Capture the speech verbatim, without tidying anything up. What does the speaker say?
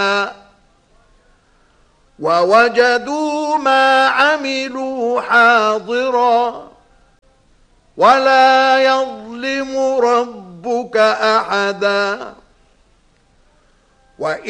ووجدوا ما عملوا حاضرا ولا يظلم ربك أحدا.